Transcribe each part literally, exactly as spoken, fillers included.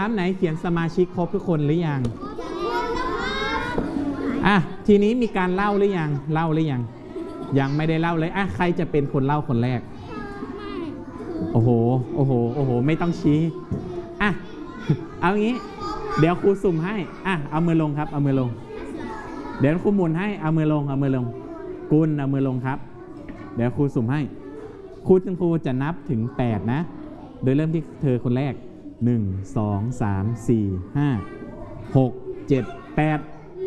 ครับไหนเขียนสมาชิกครบทุกคนหรือยังอ่ะทีนี้มีการเล่าหรือยังเล่าหรือยังยังไม่ได้เล่าเลยอ่ะใครจะเป็นคนเล่าคนแรกโอ้โหโอ้โหโอ้โหไม่ต้องชี้อ่ะเอางี้เดี๋ยวครูสุ่มให้อ่ะเอามือลงครับเอามือลงเดี๋ยวครูหมุนให้เอามือลงเอามือลงกุลเอามือลงครับเดี๋ยวครูสุ่มให้ครูจึงครูจะนับถึงแปดนะโดยเริ่มที่เธอคนแรกหนึ่ง สอง สาม สี่ ห้า หก เจ็ด แปด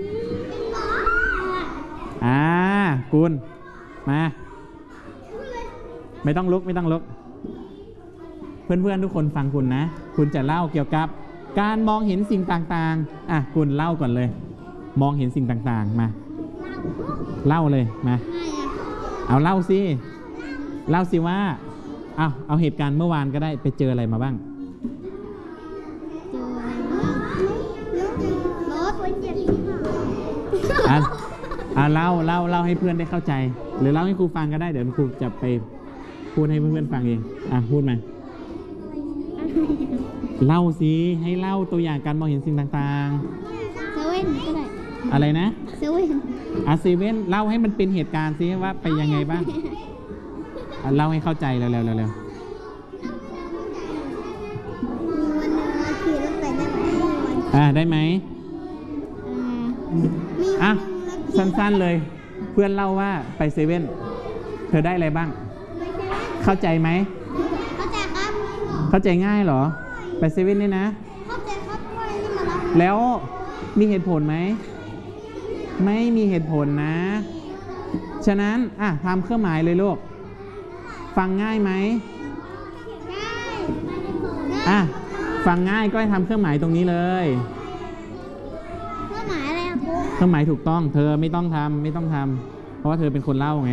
อ่ากุลมาไม่ต้องลุกไม่ต้องลุกเพื่อนๆทุกคนฟังคุณนะคุณจะเล่าเกี่ยวกับการมองเห็นสิ่งต่างๆอ่ะคุณเล่าก่อนเลยมองเห็นสิ่งต่างๆมาเล่าเลยมาเอาเล่าสิเล่าสิว่าเอาเอาเหตุการณ์เมื่อวานก็ได้ไปเจออะไรมาบ้างอ่ะอ่ะเล่าเล่าเล่าให้เพื่อนได้เข้าใจหรือเล่าให้ครูฟังก็ได้เดี๋ยวครูจะไปพูดให้เพื่อนๆฟังเองอ่ะพูดมาเล่าสิให้เล่าตัวอย่างการมองเห็นสิ่งต่างๆเซเว่นก็ได้อะไรนะเซเว่นอ่ะเซเว่นเล่าให้มันเป็นเหตุการณ์สิว่าไปยังไงบ้างอ่ะเล่าให้เข้าใจเร็วๆเร็วๆวันหนึ่งเราขี่รถไปได้ไหมอ่ะได้ไหมอ่ะสั้นๆเลยเพื่อนเล่าว่าไปเซเว่นเธอได้อะไรบ้างเข้าใจไหมเข้าใจครับเข้าใจง่ายเหรอไปเซเว่นนี่นะเข้าใจครับนี่มารับแล้วมีเหตุผลไหมไม่มีเหตุผลนะฉะนั้นอ่ะทำเครื่องหมายเลยลูกฟังง่ายไหมง่ายอ่ะฟังง่ายก็ให้ทำเครื่องหมายตรงนี้เลยเครื่องหมายอะไรครูเครื่องหมายถูกต้องเธอไม่ต้องทำไม่ต้องทำเพราะว่าเธอเป็นคนเล่าไง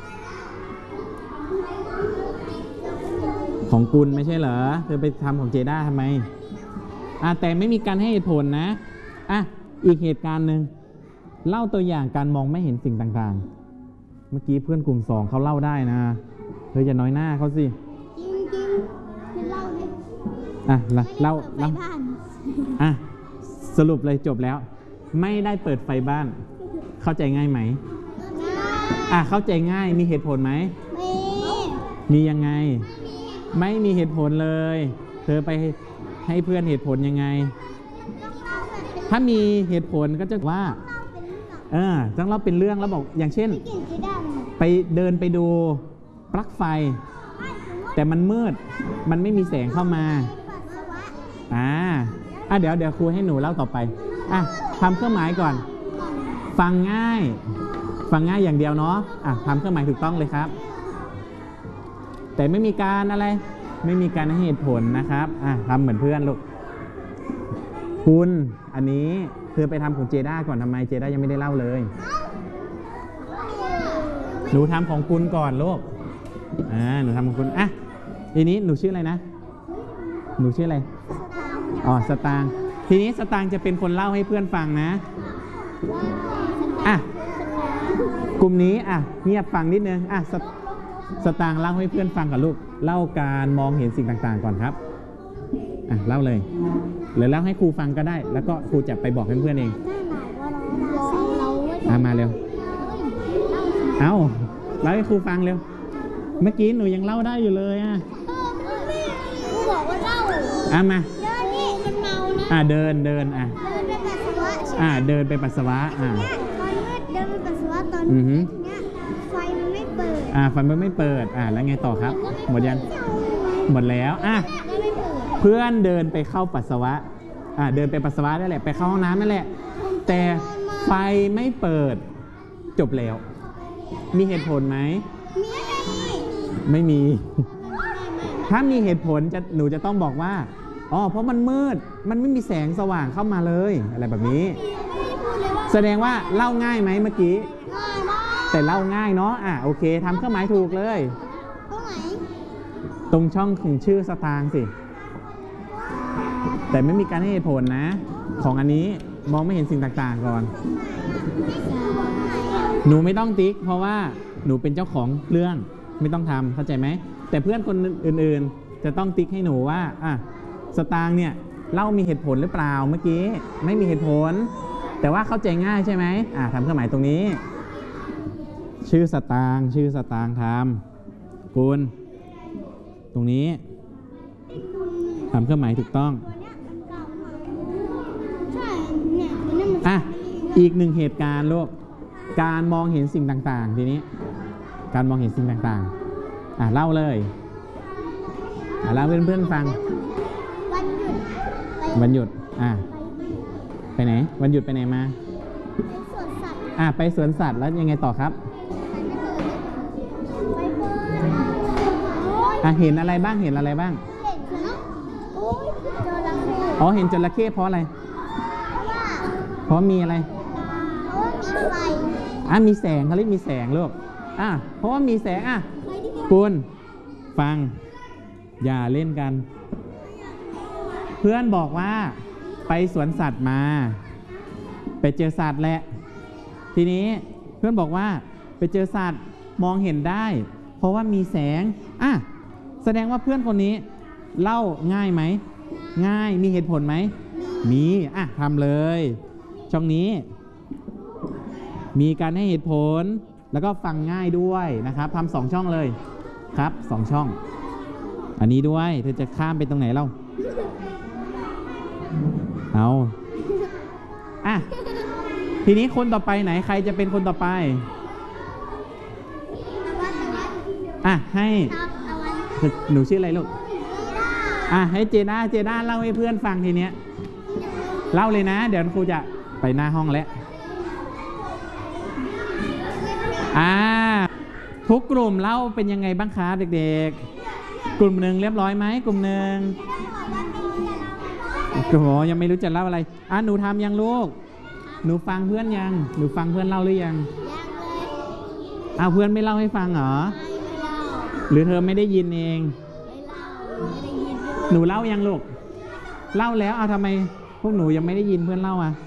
ของกุลไม่ใช่เหรอเธอไปทำของเจด้าทำไมอ่ะแต่ไม่มีการให้เหตุผลนะอ่ะอีกเหตุการณ์หนึ่งเล่าตัวอย่างการมองไม่เห็นสิ่งต่างๆเมื่อกี้เพื่อนกลุ่มสองเขาเล่าได้นะเธอจะน้อยหน้าเขาสิจริงจริงเล่าเลยอ่ะเล่าเล่าอ่ะสรุปเลยจบแล้วไม่ได้เปิดไฟบ้านเข้าใจง่ายไหมอ่ะเข้าใจง่ายมีเหตุผลไหมมีมียังไงไม่มีเหตุผลเลยเธอไปให้เพื่อนเหตุผลยังไงถ้ามีเหตุผลก็จะว่าเออต้องเล่าเป็นเรื่องแล้วบอกอย่างเช่นไปเดินไปดูปลั๊กไฟแต่มันมืดมันไม่มีแสงเข้ามาอ่าอ่ะเดี๋ยวเดี๋ยวครูให้หนูเล่าต่อไปอ่ะทำเครื่องหมายก่อนฟังง่ายฟังง่ายอย่างเดียวเนาะอ่ะทำเครื่องหมายถูกต้องเลยครับแต่ไม่มีการอะไรไม่มีการให้เหตุผลนะครับอ่ะทำเหมือนเพื่อนลูกคุณอันนี้เธอไปทำของเจด้าก่อนทำไมเจด้ายังไม่ได้เล่าเลยหนูทำของคุณก่อนลูกอ่าหนูทำของคุณอ่ะทีนี้หนูชื่ออะไรนะหนูชื่ออะไรอ๋อสตางค์ทีนี้สตางค์จะเป็นคนเล่าให้เพื่อนฟังนะอ่ะกลุ่มนี้อ่ะเงียบฟังนิดนึงอ่ะสตางค์เล่าให้เพื่อนฟังกับลูกเล่าการมองเห็นสิ่งต่างๆก่อนครับอ่ะเล่าเลยหรือเล่าให้ครูฟังก็ได้แล้วก็ครูจะไปบอกเพื่อนๆเองอ่ะมาเร็วเอาเล่าให้ครูฟังเร็วเมื่อกี้หนูยังเล่าได้อยู่เลยอ่ะครูบอกว่าเล่าอ่ะมาเดินนี่มันเมานะอ่ะเดินเดินอ่ะเดินไปปัสสาวะอ่ะเดินไปปัสสาวะอ่ะเดินไปปัสสาวะตอนนี้ไฟมันไม่เปิดอ่ะไฟมันไม่เปิดอ่ะแล้วไงต่อครับหมดยังหมดแล้วอ่ะเพื่อนเดินไปเข้าปัสสาวะอ่ะเดินไปปัสสาวะนั่นแหละไปเข้าห้องน้ำนั่นแหละแต่ไฟไม่เปิดจบแล้วมีเหตุผลไหมไม่มีถ้ามีเหตุผลจะหนูจะต้องบอกว่าอ๋อเพราะมันมืดมันไม่มีแสงสว่างเข้ามาเลยอะไรแบบนี้แสดงว่าเล่าง่ายไหมเมื่อกี้แต่เล่าง่ายเนาะอ่ะโอเคทำเครื่องหมายถูกเลยตรงไหนตรงช่องของชื่อสตางค์สิแต่ไม่มีการให้เหตุผลนะของอันนี้มองไม่เห็นสิ่งต่างๆก่อนหนูไม่ต้องติ๊กเพราะว่าหนูเป็นเจ้าของเรื่องไม่ต้องทำเข้าใจไหมแต่เพื่อนคนอื่นๆจะต้องติ๊กให้หนูว่าอ่ะสตางค์เนี่ยเล่ามีเหตุผลหรือเปล่าเมื่อกี้ไม่มีเหตุผลแต่ว่าเข้าใจง่ายใช่ไหมอ่าทำเครื่องหมายตรงนี้ชื่อสตางค์ชื่อสตางค์ทำกุลตรงนี้ทำเครื่องหมายถูกต้องอ่ะอีกหนึ่งเหตุการณ์ลูกการมองเห็นสิ่งต่างๆทีนี้การมองเห็นสิ่งต่างๆอ่ะเล่าเลยอ่ะเล่าเพื่อนๆฟังวันหยุดอ่ะไปไหนวันหยุดไปไหนมาอ่ะไปสวนสัตว์แล้วยังไงต่อครับอ่ะเห็นอะไรบ้างเห็นอะไรบ้างอ๋อเห็นจระเข้เพราะอะไรเพราะมีอะไรอ่ะมีแสงเขาเรียกมีแสงลูกอ่ะเพราะว่ามีแสงอ่ะคุณฟังอย่าเล่นกันเพื่อนบอกว่าไปสวนสัตว์มาไปเจอสัตว์แหละทีนี้เพื่อนบอกว่าไปเจอสัตว์มองเห็นได้เพราะว่ามีแสงอ่ะแสดงว่าเพื่อนคนนี้เล่าง่ายไหมง่ายมีเหตุผลไหมมีอ่ะทำเลยช่องนี้มีการให้เหตุผลแล้วก็ฟังง่ายด้วยนะครับทำสองช่องเลยครับสองช่องอันนี้ด้วยเธอจะข้ามไปตรงไหนเล่าเอาอ่ะทีนี้คนต่อไปไหนใครจะเป็นคนต่อไปอ่ะให้หนูชื่ออะไรลูกอ่ะให้เจน่าเจน่าเล่าให้เพื่อนฟังทีเนี้ยเล่าเลยนะเดี๋ยวครูจะไปหน้าห้องแล้วอ่าทุกกลุ่มเล่าเป็นยังไงบ้างครับเด็กๆกลุ่มหนึ่งเรียบร้อยไหมกลุ่มหนึ่งโอ้โหยังไม่รู้จะเล่าอะไรอ่ะหนูทำยังลูกหนูฟังเพื่อนยังหนูฟังเพื่อนเล่าหรือยังอ้าวเพื่อนไม่เล่าให้ฟังเหรอหรือเธอไม่ได้ยินเองหนูเล่ายังลูกเล่าแล้วเอาทำไมพวกหนูยังไม่ได้ยินเพื่อนเล่าอ่ะ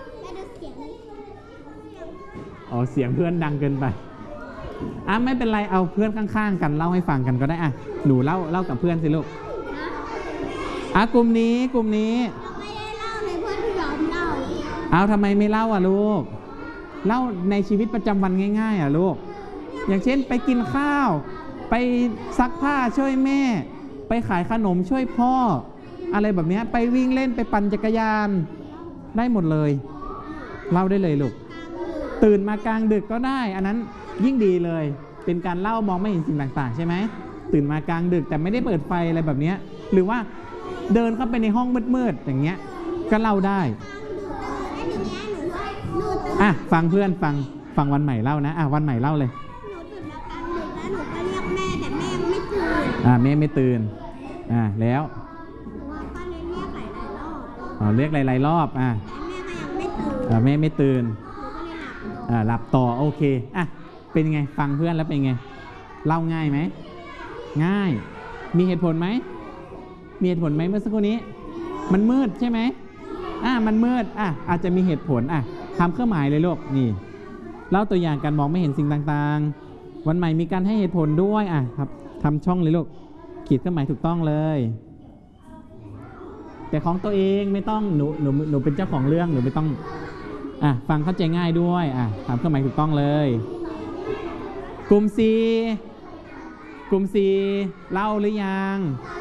อ๋อเสียงเพื่อนดังเกินไปอ่ะไม่เป็นไรเอาเพื่อนข้างๆกันเล่าให้ฟังกันก็ได้อ่ะหนูเล่าเล่ากับเพื่อนสิลูกอ่ะกลุ่มนี้กลุ่มนี้ไม่ได้เล่าเลยเพื่อนยอมเล่าเอาทำไมไม่เล่าอ่ะลูกเล่าในชีวิตประจำวันง่ายๆอ่ะลูกอย่างเช่นไปกินข้าวไปซักผ้าช่วยแม่ไปขายขนมช่วยพ่ออะไรแบบนี้ไปวิ่งเล่นไปปั่นจักรยานได้หมดเลยเล่าได้เลยลูกตื่นมากลางดึกก็ได้อันนั้นยิ่งดีเลยเป็นการเล่ามองไม่เห็นสิ่งต่างๆใช่ไหมตื่นมากลางดึกแต่ไม่ได้เปิดไฟอะไรแบบนี้หรือว่าเดินเข้าไปในห้องมืดๆอย่างเงี้ยก็เล่าได้อ่ะฟังเพื่อนฟังฟังวันใหม่เล่านะอ่ะวันใหม่เล่าเลยหนูตื่นมากลางดึกแล้วหนูก็เรียกแม่แต่แม่ไม่ตื่นอ่ะแม่ไม่ตื่นอ่ะแล้วว่าป้าเลยเรียกหลายๆรอบอ๋อเรียกหลายๆรอบอ่ะแต่แม่ก็ยังไม่ตื่นอ่ะแม่ไม่ตื่นอ่าหลับต่อโอเคอ่ะเป็นไงฟังเพื่อนแล้วเป็นไงเล่าง่ายไหมง่ายมีเหตุผลไหมมีเหตุผลไหมเมื่อสักครู่นี้มันมืดใช่ไหมอ่ะมันมืดอ่ะอาจจะมีเหตุผลอ่ะทำเครื่องหมายเลยลูกนี่เล่าตัวอย่างการมองไม่เห็นสิ่งต่างๆวันใหม่มีการให้เหตุผลด้วยอ่ะครับทำช่องเลยลูกขีดเครื่องหมายถูกต้องเลยแต่ของตัวเองไม่ต้องหนูหนูหนูเป็นเจ้าของเรื่องหนูไม่ต้องอ่ะฟังเข้าใจง่ายด้วยอ่ะทำเครื่องหมายถูกต้องเลยกลุ่ม C กลุ่ม C เล่าหรือยัง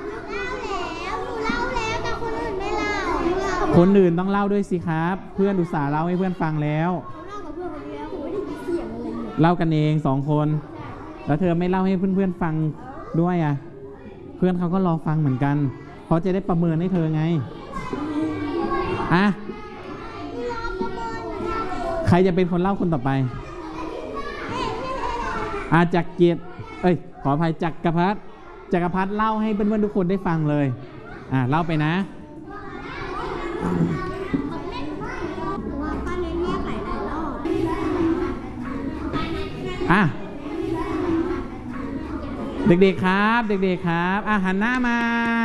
คนอื่นต้องเล่าด้วยสิครับเพื่อนอุตส่าห์เล่าให้เพื่อนฟังแล้วเล่ากันเองสองคนแล้วเธอไม่เล่าให้เพื่อนๆฟังด้วยอ่ะเพื่อนเขาก็รอฟังเหมือนกันเขาจะได้ประเมินให้เธอไงอ่ะใครจะเป็นคนเล่าคนต่อไปอาจักรเกียรติเอ้ยขออภัยจักรพัฒน์จักรพัฒน์เล่าให้เพื่อนๆทุกคนได้ฟังเลยอ่ะเล่าไปนะว่าป้าเลยเรียกหลายๆรอบอ่ะเด็กๆครับเด็กๆครับอ่ะหันหน้ามา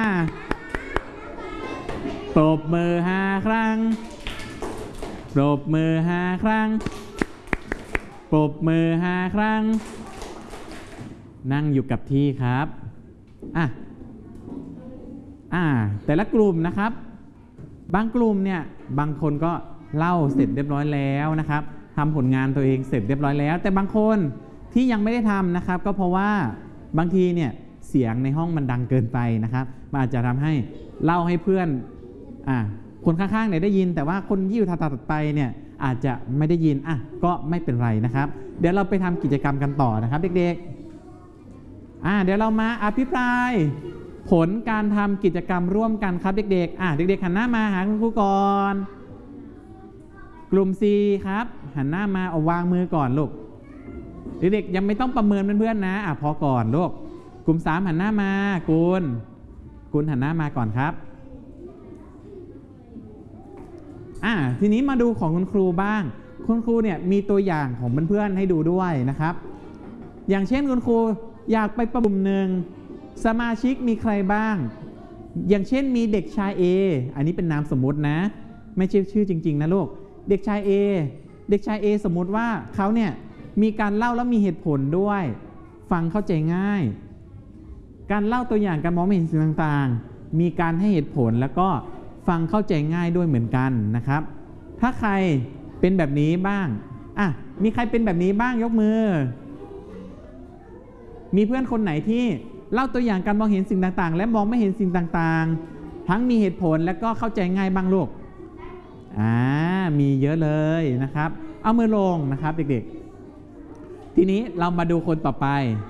ปรบมือห้าครั้งปรบมือห้าครั้งปรบมือห้าครั้งนั่งอยู่กับที่ครับอ่ะอ่ะแต่ละกลุ่มนะครับบางกลุ่มเนี่ยบางคนก็เล่าเสร็จเรียบร้อยแล้วนะครับทำผลงานตัวเองเสร็จเรียบร้อยแล้วแต่บางคนที่ยังไม่ได้ทำนะครับก็เพราะว่าบางทีเนี่ยเสียงในห้องมันดังเกินไปนะครับมันอาจจะทำให้เล่าให้เพื่อนอ่าคนข้างๆเนี่ยได้ยินแต่ว่าคนที่อยู่ถัดๆไปเนี่ยอาจจะไม่ได้ยินอ่ะก็ไม่เป็นไรนะครับเดี๋ยวเราไปทำกิจกรรมกันต่อนะครับเด็กๆอ่าเดี๋ยวเรามาอภิปรายผลการทำกิจกรรมร่วมกันครับเด็กๆอ่ะเด็กๆหันหน้ามาหาคุณครูก่อนกลุ่ม C ครับหันหน้ามาเอาวางมือก่อนลูกเด็กๆยังไม่ต้องประเมินเพื่อนๆนะอ่ะพอก่อนลูกกลุ่มสามหันหน้ามากุลกุลหันหน้ามาก่อนครับอ่ะทีนี้มาดูของคุณครูบ้างคุณครูเนี่ยมีตัวอย่างของเพื่อนๆให้ดูด้วยนะครับอย่างเช่นคุณครูอยากไปประชุมหนึ่งสมาชิกมีใครบ้างอย่างเช่นมีเด็กชาย A อันนี้เป็นนามสมมุตินะไม่ใช่ชื่อจริงๆนะลูกเด็กชาย A เด็กชาย A สมมุติว่าเขาเนี่ยมีการเล่าแล้วมีเหตุผลด้วยฟังเข้าใจง่ายการเล่าตัวอย่างการมองไม่เห็นสิ่งต่างๆมีการให้เหตุผลแล้วก็ฟังเข้าใจง่ายด้วยเหมือนกันนะครับถ้าใครเป็นแบบนี้บ้างอ่ะมีใครเป็นแบบนี้บ้างยกมือมีเพื่อนคนไหนที่เล่าตัวอย่างการมองเห็นสิ่งต่างๆและมองไม่เห็นสิ่งต่างๆทั้งมีเหตุผลและก็เข้าใจง่ายบ้างลูกอ่ามีเยอะเลยนะครับเอามือลงนะครับเด็กๆทีนี้เรามาดูคนต่อไป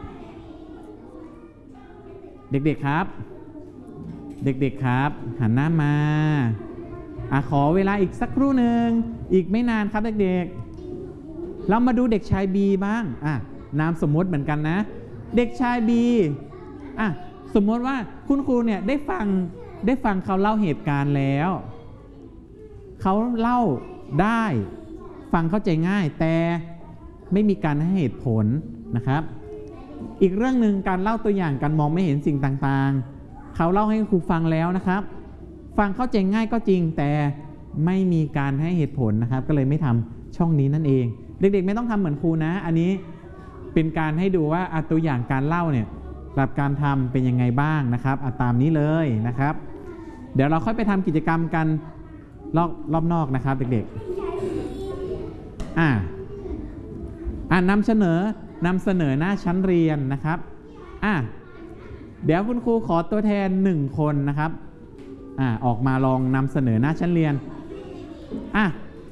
เด็กๆครับเด็กๆครับหันหน้ามาอ่ะขอเวลาอีกสักครู่หนึ่งอีกไม่นานครับเด็กๆเรามาดูเด็กชาย B บ้างอ่ะนามสมมติเหมือนกันนะเด็กชาย B อ่ะสมมติว่าคุณครูเนี่ยได้ฟังได้ฟังเขาเล่าเหตุการณ์แล้วเขาเล่าได้ฟังเข้าใจง่ายแต่ไม่มีการให้เหตุผลนะครับอีกเรื่องหนึ่งการเล่าตัวอย่างการมองไม่เห็นสิ่งต่างๆเขาเล่าให้ครูฟังแล้วนะครับฟังเข้าใจง่ายก็จริงแต่ไม่มีการให้เหตุผลนะครับก็เลยไม่ทำช่องนี้นั่นเองเด็กๆไม่ต้องทำเหมือนครูนะอันนี้เป็นการให้ดูว่าตัวอย่างการเล่าเนี่ยแบบการทำเป็นยังไงบ้างนะครับตามนี้เลยนะครับเดี๋ยวเราค่อยไปทำกิจกรรมกันรอบรอบนอกนะครับเด็กๆอ่าอ่านำเสนอนำเสนอหน้าชั้นเรียนนะครับอ่ะเดี๋ยวคุณครูขอตัวแทนหนึ่งคนนะครับอ่าออกมาลองนำเสนอหน้าชั้นเรียนอ่ะ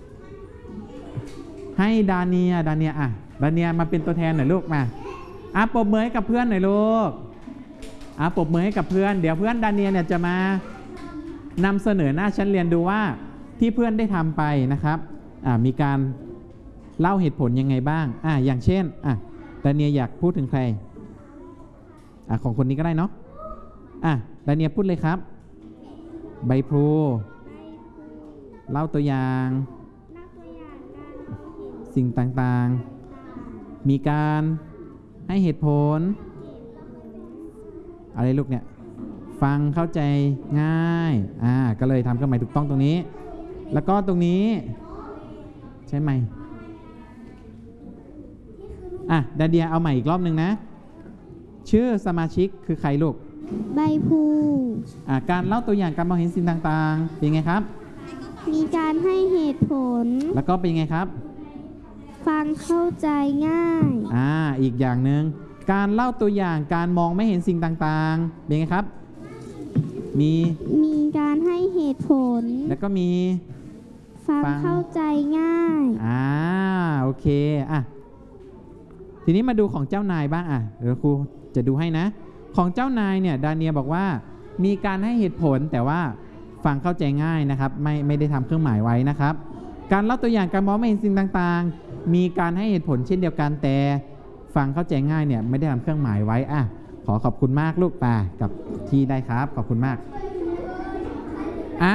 ให้ดาเนียดาเนียอ่ะดาเนียมาเป็นตัวแทนหน่อยลูกมาอ่ะปรบมือให้กับเพื่อนหน่อยลูกอ่ะปรบมือให้กับเพื่อนเดี๋ยวเพื่อนดาเนียเนี่ยจะมานำเสนอหน้าชั้นเรียนดูว่าที่เพื่อนได้ทำไปนะครับอ่ามีการเล่าเหตุผลยังไงบ้างอ่าอย่างเช่นอ่ะดาเนียอยากพูดถึงใครอ่ะของคนนี้ก็ได้เนาะอ่ะดาเนียพูดเลยครับใบพลูเล่าตัวอย่างสิ่งต่างๆมีการให้เหตุผลอะไรลูกเนี่ยฟังเข้าใจง่ายอ่าก็เลยทำเครื่องหมายถูกต้องตรงนี้แล้วก็ตรงนี้ใช่ไหมอ่ะดาเดียเอาใหม่อีกรอบหนึ่งนะชื่อสมาชิกคือใครลูกใบพลูอ่ะการเล่าตัวอย่างการมองเห็นสิ่งต่างๆเป็นไงครับมีการให้เหตุผลแล้วก็เป็นไงครับฟังเข้าใจง่ายอ่าอีกอย่างหนึ่งการเล่าตัวอย่างการมองไม่เห็นสิ่งต่างๆเป็นไงครับมีมีการให้เหตุผลแล้วก็มีฟังเข้าใจง่ายอ่าโอเคอ่ะทีนี้มาดูของเจ้านายบ้างอ่ะเดี๋ยวครูจะดูให้นะของเจ้านายเนี่ยดาเนียบอกว่ามีการให้เหตุผลแต่ว่าฟังเข้าใจง่ายนะครับไม่ไม่ได้ทำเครื่องหมายไว้นะครับการเล่าตัวอย่างการมองไม่เห็นสิ่งต่างๆมีการให้เหตุผลเช่นเดียวกันแต่ฟังเข้าใจง่ายเนี่ยไม่ได้ทำเครื่องหมายไว้อ่ะขอขอบคุณมากลูกป่ากับที่ได้ครับขอบคุณมากอ่า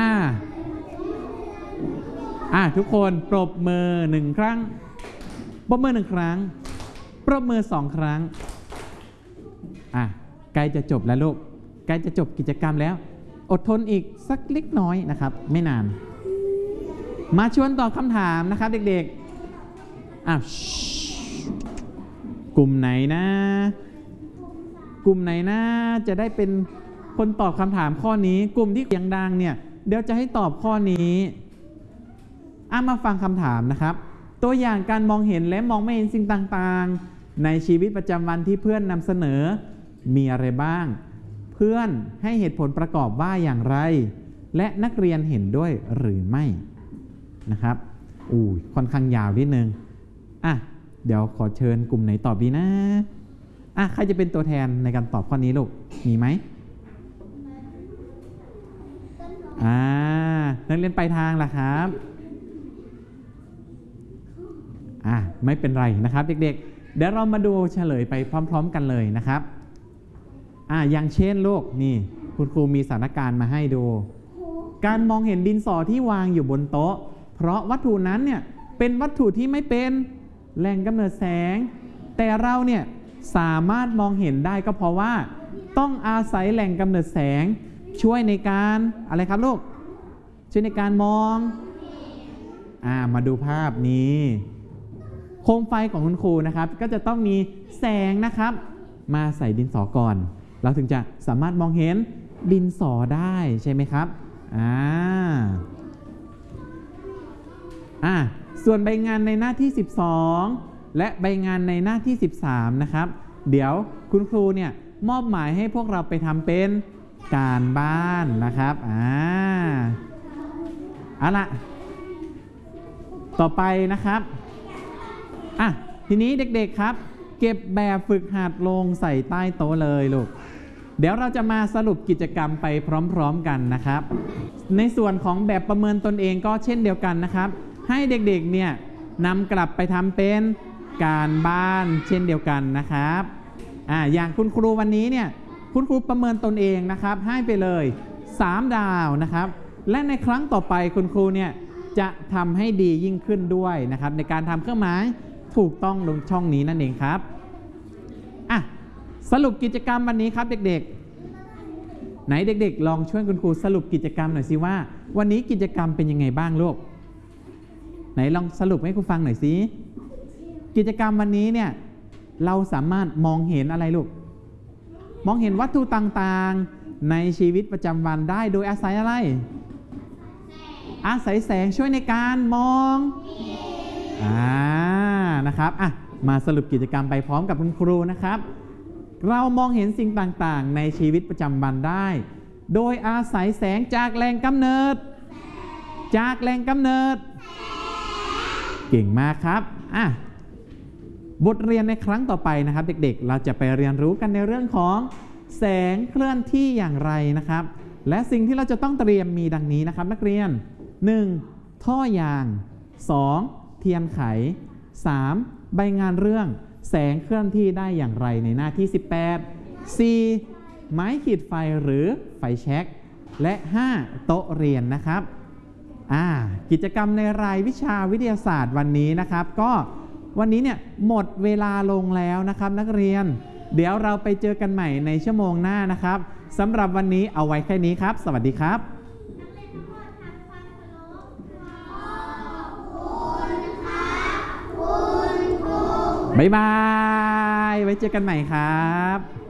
อ่าทุกคนปรบมือหนึ่งครั้งปรบมือหนึ่งครั้งปรบมือสองครั้งอ่ะใกล้จะจบแล้วลูกใกล้จะจบกิจกรรมแล้วอดทนอีกสักเล็กน้อยนะครับไม่นานมาชวนตอบคำถามนะครับเด็กๆอ้าวกลุ่มไหนนะกลุ่มไหนนะจะได้เป็นคนตอบคำถามข้อนี้กลุ่มที่เสียงดังเนี่ยเดี๋ยวจะให้ตอบข้อนี้อ่ะมาฟังคำถามนะครับตัวอย่างการมองเห็นและมองไม่เห็นสิ่งต่างๆในชีวิตประจำวันที่เพื่อนนำเสนอมีอะไรบ้างเพื่อนให้เหตุผลประกอบว่าอย่างไรและนักเรียนเห็นด้วยหรือไม่นะครับอู้ค่อนข้างยาวนิดนึงอ่ะเดี๋ยวขอเชิญกลุ่มไหนตอบดีนะอ่ะใครจะเป็นตัวแทนในการตอบข้อนี้ลูกมีไหมอ่านักเรียนปลายทางล่ะครับอ่ะไม่เป็นไรนะครับเด็กๆเดี๋ยวเรามาดูเฉลยไปพร้อมๆกันเลยนะครับอ่ะอย่างเช่นลูกนี่คุณครูมีสถานการณ์มาให้ดูการมองเห็นดินสอที่วางอยู่บนโต๊ะเพราะวัตถุนั้นเนี่ยเป็นวัตถุที่ไม่เป็นแหล่งกำเนิดแสงแต่เราเนี่ยสามารถมองเห็นได้ก็เพราะว่าต้องอาศัยแหล่งกำเนิดแสงช่วยในการอะไรครับลูกช่วยในการมองอ่ามาดูภาพนี้โคมไฟของคุณครูนะครับก็จะต้องมีแสงนะครับมาใส่ดินสอก่อนเราถึงจะสามารถมองเห็นดินสอได้ใช่ไหมครับอ่าอ่าส่วนใบงานในหน้าที่สิบสองและใบงานในหน้าที่สิบสามนะครับเดี๋ยวคุณครูเนี่ยมอบหมายให้พวกเราไปทำเป็นการบ้านนะครับอ่าเอาล่ะต่อไปนะครับอ่ะทีนี้เด็กๆครับเก็บแบบฝึกหัดลงใส่ใต้โต๊ะเลยลูกเดี๋ยวเราจะมาสรุปกิจกรรมไปพร้อมๆกันนะครับในส่วนของแบบประเมินตนเองก็เช่นเดียวกันนะครับให้เด็กๆเนี่ยนำกลับไปทำเป็นการบ้านเช่นเดียวกันนะครับอ่าอย่างคุณครูวันนี้เนี่ยคุณครูประเมินตนเองนะครับให้ไปเลยสามดาวนะครับและในครั้งต่อไปคุณครูเนี่ยจะทำให้ดียิ่งขึ้นด้วยนะครับในการทำเครื่องหมายถูกต้องลงช่องนี้นั่นเองครับอ่ะสรุปกิจกรรมวันนี้ครับเด็กๆไหนเด็กๆลองช่วยคุณครูสรุปกิจกรรมหน่อยสิว่าวันนี้กิจกรรมเป็นยังไงบ้างลูกไหนลองสรุปให้ครูฟังหน่อยสิกิจกรรมวันนี้เนี่ยเราสามารถมองเห็นอะไรลูกมองเห็นวัตถุต่างๆในชีวิตประจำวันได้โดยอาศัยอะไรอาศัยแสงช่วยในการมองอ่านะครับอ่ะมาสรุปกิจกรรมไปพร้อมกับคุณครูนะครับเรามองเห็นสิ่งต่างๆในชีวิตประจำวันได้โดยอาศัยแสงจากแหล่งกำเนิดจากแหล่งกำเนิดเก่งมากครับอ่ะบทเรียนในครั้งต่อไปนะครับเด็กๆเราจะไปเรียนรู้กันในเรื่องของแสงเคลื่อนที่อย่างไรนะครับและสิ่งที่เราจะต้องเตรียมมีดังนี้นะครับนักเรียน หนึ่ง. ท่อยาง สอง. เทียนไข สาม. ใบงานเรื่องแสงเคลื่อนที่ได้อย่างไรในหน้าที่สิบแปด สี่. ไม้ขีดไฟหรือไฟแช็กและ ห้า. โต๊ะเรียนนะครับอ่ากิจกรรมในรายวิชาวิทยาศาสตร์วันนี้นะครับก็วันนี้เนี่ยหมดเวลาลงแล้วนะครับนักเรียนเดี๋ยวเราไปเจอกันใหม่ในชั่วโมงหน้านะครับสำหรับวันนี้เอาไว้แค่นี้ครับสวัสดีครับบ๊ายบายไว้เจอกันใหม่ครับ